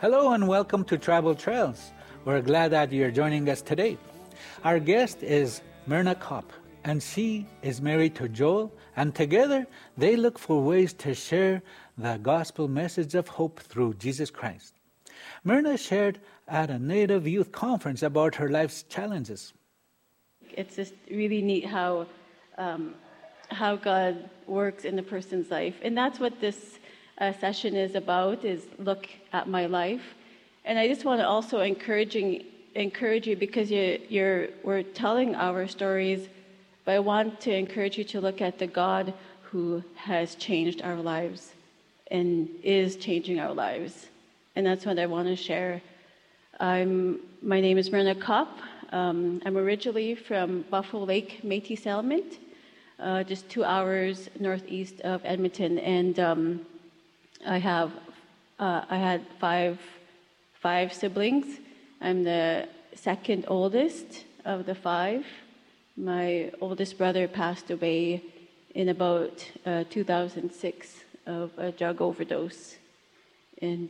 Hello and welcome to Travel Trails. We're glad that you're joining us today. Our guest is Myrna Kopp, and she is married to Joel, and together they look for ways to share the gospel message of hope through Jesus Christ. Myrna shared at a Native Youth Conference about her life's challenges. It's just really neat how God works in a person's life, and that's what this session is about, is look at my life. And I just want to also encourage you, because we're telling our stories, but I want to encourage you to look at the God who has changed our lives and is changing our lives. And that's what I want to share. My name is Myrna Kopp. I'm originally from Buffalo Lake Métis Settlement, just 2 hours northeast of Edmonton, and I had five siblings. I'm the second oldest of the five. My oldest brother passed away in about 2006 of a drug overdose, and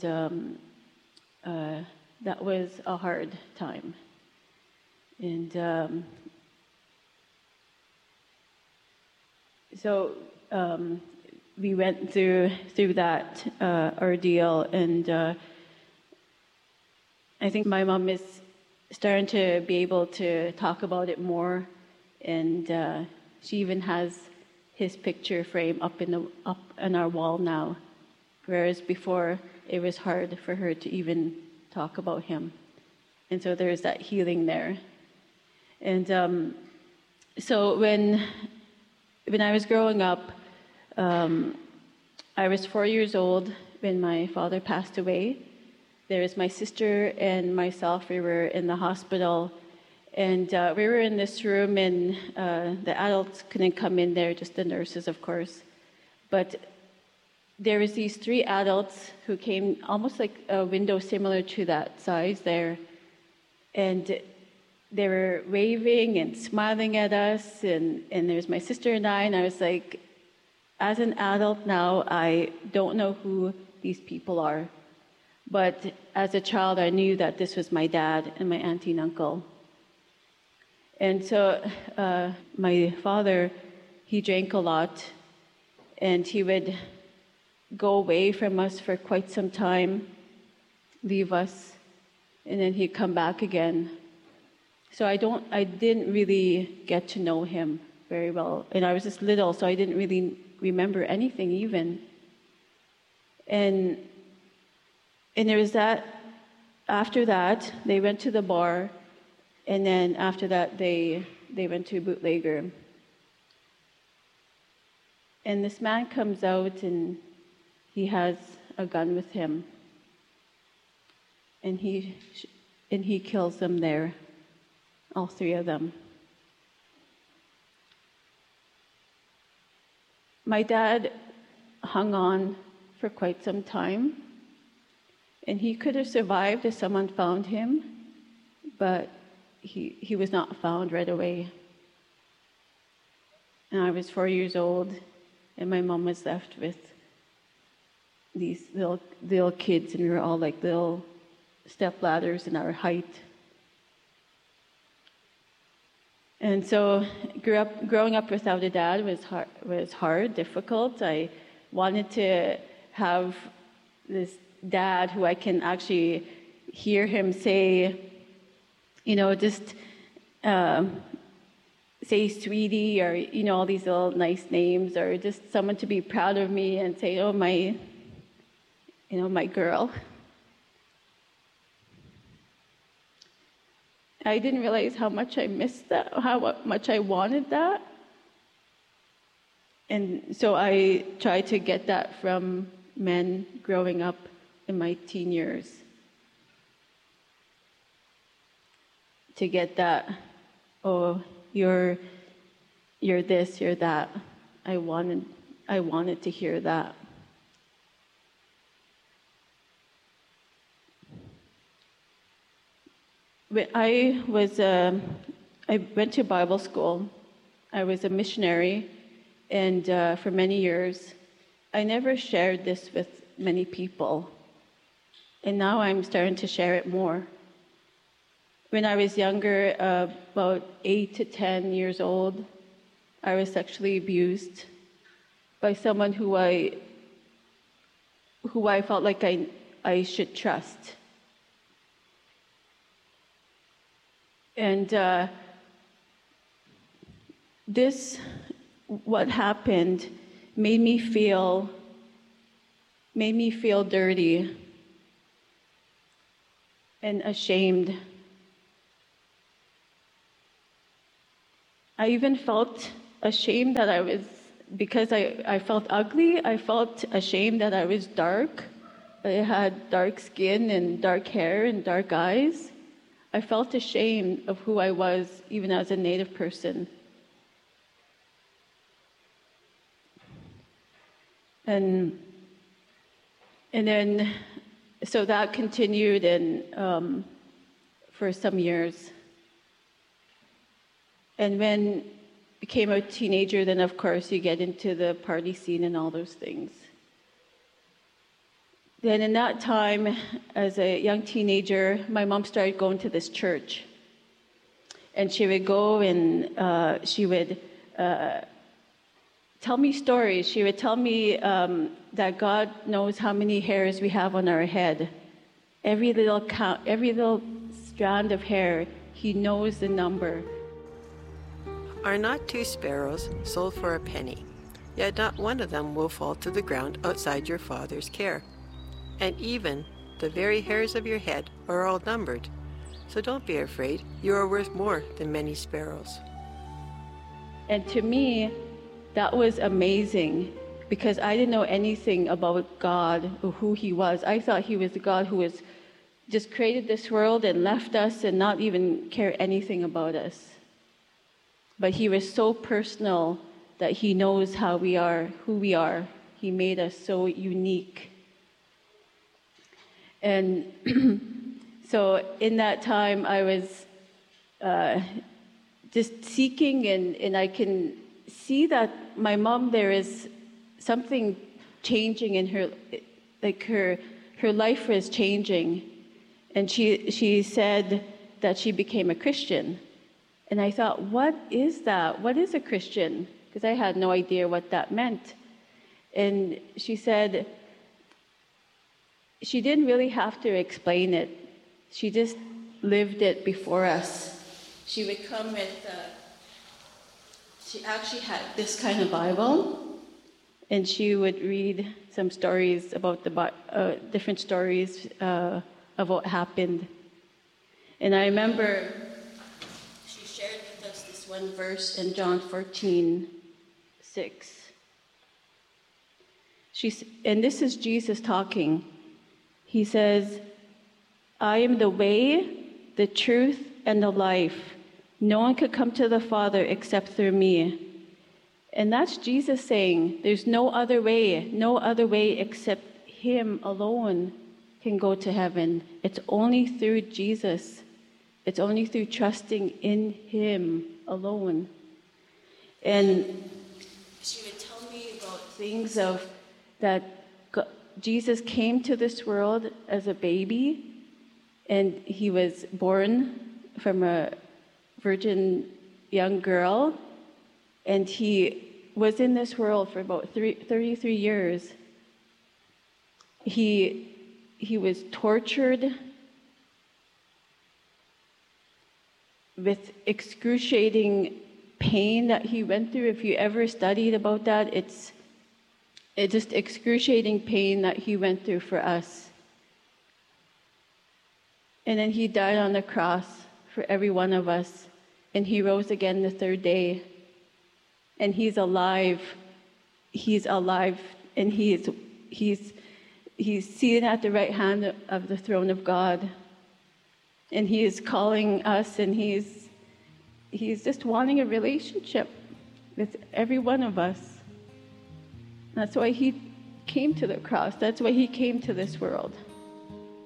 that was a hard time. And so we went through that ordeal, and I think my mom is starting to be able to talk about it more, and she even has his picture frame up on our wall now, whereas before it was hard for her to even talk about him. And so there's that healing there. And so when I was growing up, I was 4 years old when my father passed away. There was my sister and myself. We were in the hospital, and we were in this room, and the adults couldn't come in there, just the nurses, of course. But there was these 3 adults who came almost like a window similar to that size there, and they were waving and smiling at us, and there's my sister and I was like, as an adult now, I don't know who these people are. But as a child, I knew that this was my dad and my auntie and uncle. And so my father, he drank a lot, and he would go away from us for quite some time, leave us, and then he'd come back again. So I didn't really get to know him very well. And I was just little, so I didn't really remember anything even. And there was that, after that, they went to the bar, and then after that, they went to Bootlegger. And this man comes out, and he has a gun with him. And he kills them there, all 3 of them. My dad hung on for quite some time, and he could have survived if someone found him, but he was not found right away. And I was 4 years old, and my mom was left with these little kids, and we were all like little stepladders in our height. And so growing up without a dad was hard, difficult. I wanted to have this dad who I can actually hear him say, just say sweetie, or, all these little nice names, or just someone to be proud of me and say, oh, my girl. I didn't realize how much I missed that, how much I wanted that. And so I tried to get that from men growing up in my teen years. To get that, oh, you're this, you're that. I wanted to hear that. I went to Bible school. I was a missionary, and for many years, I never shared this with many people. And now I'm starting to share it more. When I was younger, about 8 to 10 years old, I was sexually abused by someone who I felt like I should trust. And what happened made me feel dirty and ashamed. I even felt ashamed that because I felt ugly, I felt ashamed that I was dark. I had dark skin and dark hair and dark eyes. I felt ashamed of who I was, even as a Native person. And then, so that continued for some years. And when I became a teenager, then of course you get into the party scene and all those things. Then in that time, as a young teenager, my mom started going to this church. And she would go and she would tell me stories. She would tell me that God knows how many hairs we have on our head. Every little strand of hair, He knows the number. Are not 2 sparrows sold for a penny? Yet not one of them will fall to the ground outside your Father's care. And even the very hairs of your head are all numbered. So don't be afraid. You are worth more than many sparrows. And to me, that was amazing, because I didn't know anything about God or who He was. I thought He was the God who was just created this world and left us and not even care anything about us. But He was so personal that He knows how we are, who we are. He made us so unique. And so in that time, I was just seeking, and I can see that my mom, there is something changing in her, like her life was changing. And she said that she became a Christian. And I thought, what is that? What is a Christian? Because I had no idea what that meant. And she said she didn't really have to explain it. She just lived it before us. She would come with, she actually had this kind of Bible, and she would read some stories about different stories of what happened. And I remember she shared with us this one verse in John 14:6. And this is Jesus talking. He says, I am the way, the truth, and the life. No one could come to the Father except through me. And that's Jesus saying, there's no other way except Him alone can go to heaven. It's only through Jesus. It's only through trusting in Him alone. And she would tell me about things of that Jesus came to this world as a baby, and He was born from a virgin young girl, and He was in this world for about 33 years. He was tortured with excruciating pain that He went through. If you ever studied about that, it's just excruciating pain that He went through for us. And then He died on the cross for every one of us. And He rose again the third day. And He's alive. He's alive. And He's seated at the right hand of the throne of God. And He is calling us, and He's just wanting a relationship with every one of us. That's why He came to the cross. That's why He came to this world.